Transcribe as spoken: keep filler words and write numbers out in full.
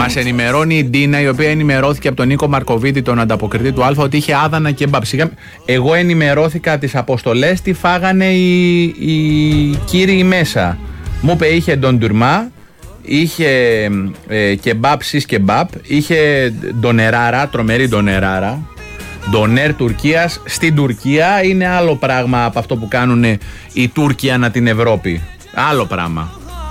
Μας ενημερώνει η Ντίνα, η οποία ενημερώθηκε από τον Νίκο Μαρκοβίτη, τον ανταποκριτή του Α, ότι είχε άδανα και μπαμπ. Εγώ ενημερώθηκα τις αποστολές, τι φάγανε οι, οι κύριοι μέσα. Μου είπε είχε ντοντουρμά, είχε ε, κεμπάπ, σις κεμπάπ, είχε ντονεράρα, τρομερή ντονεράρα. Ντονέρ Τουρκίας στην Τουρκία είναι άλλο πράγμα από αυτό που κάνουν οι Τούρκοι ανά την Ευρώπη. Άλλο πράγμα.